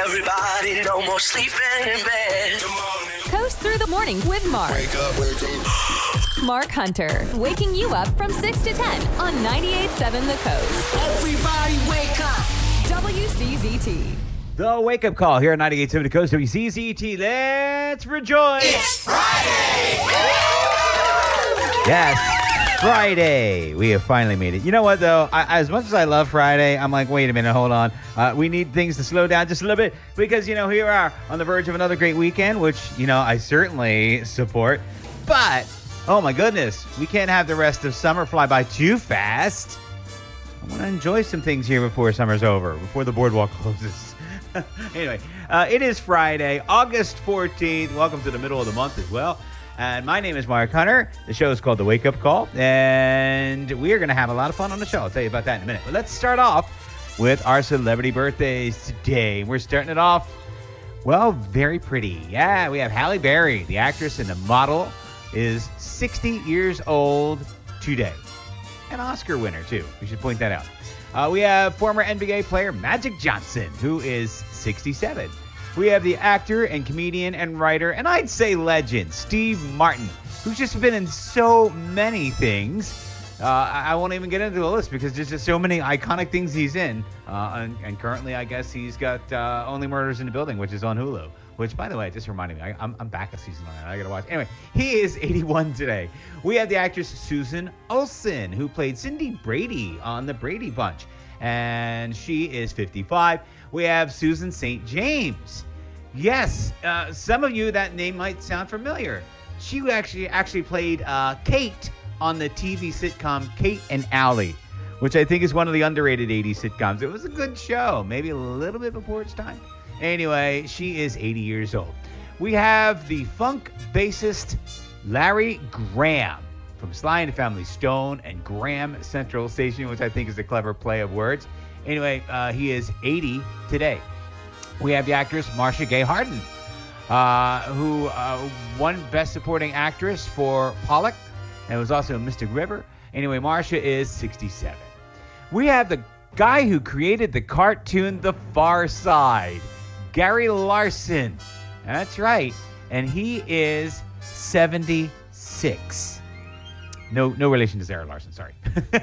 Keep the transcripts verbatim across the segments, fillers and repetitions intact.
Everybody, no more sleeping in bed. Coast through the morning with Mark. Wake up, wake up. Mark Hunter, waking you up from six to ten on ninety-eight point seven The Coast. Everybody, wake up. W C Z T. The wake-up call here at ninety-eight point seven The Coast, W C Z T. Let's rejoice. It's Friday. Yes, Friday. We have finally made it. You know what, though? I, as much as I love Friday, I'm like, wait a minute, hold on. Uh, we need things to slow down just a little bit because, you know, here we are on the verge of another great weekend, which, you know, I certainly support. But, oh my goodness, we can't have the rest of summer fly by too fast. I want to enjoy some things here before summer's over, before the boardwalk closes. Anyway, uh, it is Friday, August fourteenth. Welcome to the middle of the month as well. And my name is Mark Hunter. The show is called The Wake Up Call. And we are going to have a lot of fun on the show. I'll tell you about that in a minute. But let's start off with our celebrity birthdays today. We're starting it off, well, very pretty. Yeah, we have Halle Berry, the actress and the model, is sixty years old today. An Oscar winner, too. We should point that out. Uh, we have former N B A player Magic Johnson, who is sixty-seven. We have the actor and comedian and writer, and I'd say legend, Steve Martin, who's just been in so many things. Uh, I, I won't even get into the list because there's just so many iconic things he's in. Uh, and, and currently, I guess he's got uh, Only Murders in the Building, which is on Hulu. Which, by the way, just reminded me, I, I'm, I'm back a season on that. I got to watch. Anyway, he is eighty-one today. We have the actress Susan Olsen, who played Cindy Brady on The Brady Bunch. And she is fifty-five. We have Susan Saint James. Yes, uh, some of you, that name might sound familiar. She actually actually played uh, Kate on the T V sitcom Kate and Allie, which I think is one of the underrated eighties sitcoms. It was a good show, maybe a little bit before its time. Anyway, she is eighty years old. We have the funk bassist Larry Graham from Sly and the Family Stone and Graham Central Station, which I think is a clever play of words. Anyway, uh, he is eighty today. We have the actress Marcia Gay Harden, uh, who uh, won Best Supporting Actress for Pollock and was also Mystic River. Anyway, Marcia is sixty-seven. We have the guy who created the cartoon The Far Side, Gary Larson. That's right. And he is seventy-six. No no relation to Sarah Larson, sorry.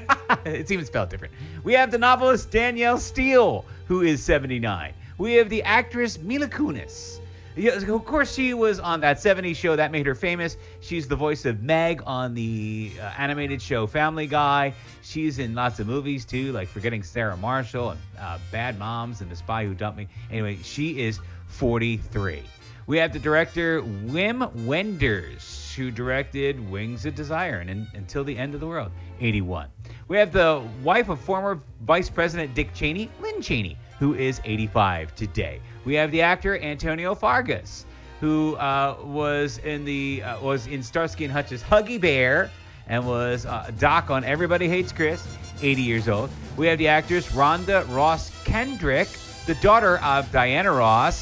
It's even spelled different. We have the novelist Danielle Steele, who is seventy-nine. We have the actress Mila Kunis. Of course, she was on that seventies show that made her famous. She's the voice of Meg on the uh, animated show Family Guy. She's in lots of movies, too, like Forgetting Sarah Marshall and uh, Bad Moms and The Spy Who Dumped Me. Anyway, she is forty-three. We have the director Wim Wenders, who directed Wings of Desire and, and Until the End of the World, eighty-one. We have the wife of former Vice President Dick Cheney, Lynn Cheney, who is eighty-five today. We have the actor Antonio Fargas, who uh, was in the uh, was in Starsky and Hutch's Huggy Bear and was uh, Doc on Everybody Hates Chris, eighty years old. We have the actress Rhonda Ross Kendrick, the daughter of Diana Ross,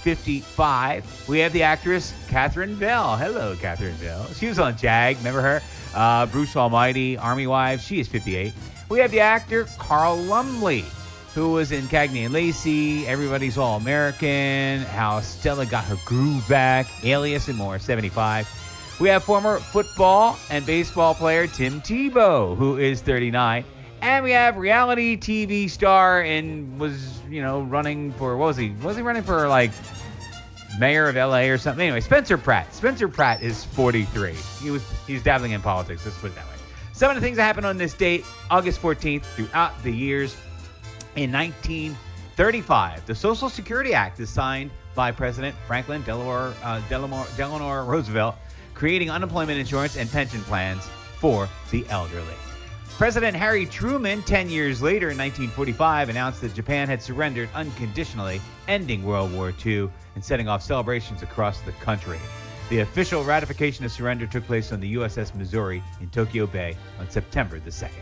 fifty-five. We have the actress Catherine Bell. Hello, Catherine Bell. She was on Jag, remember her? Uh, Bruce Almighty, Army Wives. She is fifty-eight. We have the actor Carl Lumley, who was in Cagney and Lacey, Everybody's All American, How Stella Got Her Groove Back, Alias, and more, seventy-five. We have former football and baseball player Tim Tebow, who is thirty-nine. And we have reality T V star and was, you know, running for, what was he? Was he running for, like, mayor of L A or something? Anyway, Spencer Pratt. Spencer Pratt is forty-three. He was he's dabbling in politics, let's put it that way. Some of the things that happened on this date, August fourteenth, throughout the years. In nineteen thirty-five, the Social Security Act is signed by President Franklin Delano, uh, Delano, Delano Roosevelt, creating unemployment insurance and pension plans for the elderly. President Harry Truman, ten years later in nineteen forty-five, announced that Japan had surrendered unconditionally, ending World War Two and setting off celebrations across the country. The official ratification of surrender took place on the U S S Missouri in Tokyo Bay on September the second.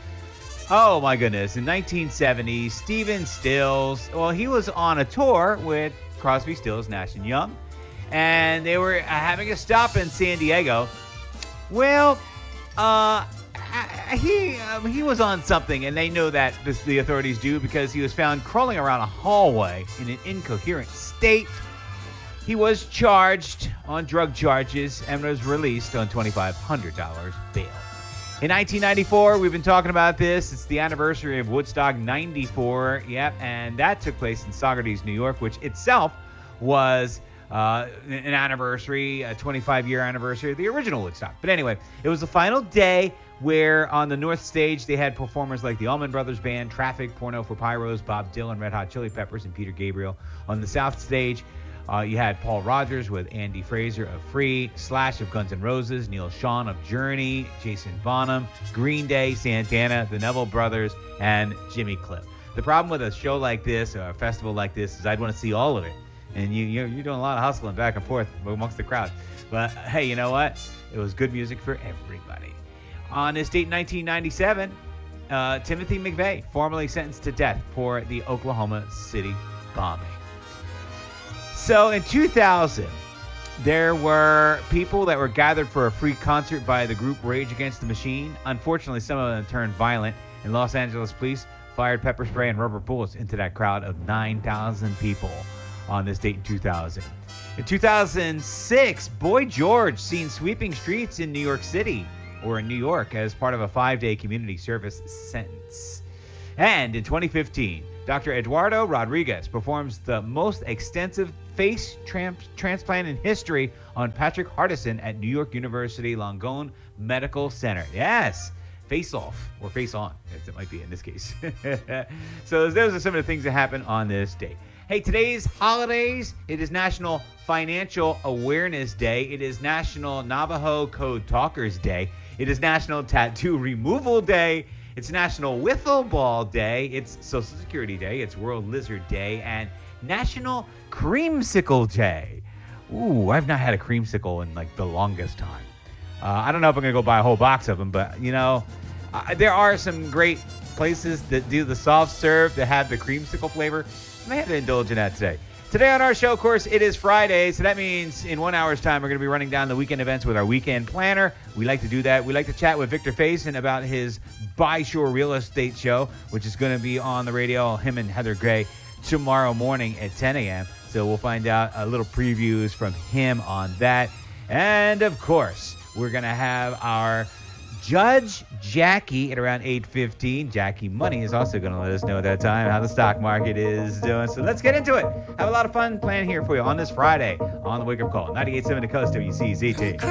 Oh, my goodness. In nineteen seventy, Stephen Stills, well, he was on a tour with Crosby, Stills, Nash and Young, and they were having a stop in San Diego. Well, uh, he um, he was on something, and they know that this, the authorities do because he was found crawling around a hallway in an incoherent state. He was charged on drug charges and was released on twenty-five hundred dollars bail. In nineteen ninety-four, we've been talking about this. It's the anniversary of Woodstock ninety-four. Yep, and that took place in Saugerties, New York, which itself was uh, an anniversary, a twenty-five-year anniversary of the original Woodstock. But anyway, it was the final day where on the North Stage they had performers like the Allman Brothers Band, Traffic, Porno for Pyros, Bob Dylan, Red Hot Chili Peppers, and Peter Gabriel. On the South Stage, Uh, you had Paul Rogers with Andy Fraser of Free, Slash of Guns N' Roses, Neil Schon of Journey, Jason Bonham, Green Day, Santana, the Neville Brothers, and Jimmy Cliff. The problem with a show like this, or a festival like this, is I'd want to see all of it. And you, you're, you're doing a lot of hustling back and forth amongst the crowd. But hey, you know what? It was good music for everybody. On this date in nineteen ninety-seven, uh, Timothy McVeigh, formerly sentenced to death for the Oklahoma City bombing. So in two thousand, there were people that were gathered for a free concert by the group Rage Against the Machine. Unfortunately, some of them turned violent, and Los Angeles police fired pepper spray and rubber bullets into that crowd of nine thousand people on this date in two thousand. In two thousand six, Boy George seen sweeping streets in New York City, or in New York, as part of a five-day community service sentence. And in twenty fifteen, Doctor Eduardo Rodriguez performs the most extensive face tramp- transplant in history on Patrick Hardison at New York University Langone Medical Center. Yes, face off, or face on, as it might be in this case. So those are some of the things that happen on this day. Hey, today's holidays, it is National Financial Awareness Day. It is National Navajo Code Talkers Day. It is National Tattoo Removal Day. It's National Wiffle Ball Day. It's Social Security Day. It's World Lizard Day. And National Creamsicle Day. Ooh, I've not had a creamsicle in like the longest time. Uh, I don't know if I'm going to go buy a whole box of them, but you know, uh, there are some great places that do the soft serve that have the creamsicle flavor. I may have to indulge in that today. Today on our show, of course, it is Friday, so that means in one hour's time, we're going to be running down the weekend events with our weekend planner. We like to do that. We like to chat with Victor Faison about his By-Shore Real Estate Show, which is going to be on the radio, him and Heather Gray, tomorrow morning at ten a.m. So we'll find out a little previews from him on that. And, of course, we're going to have our Judge Jackie at around eight fifteen. Jackie Money is also going to let us know at that time how the stock market is doing. So let's get into it. Have a lot of fun playing here for you on this Friday on the Wake Up Call. ninety-eight point seven The Coast, W C Z T.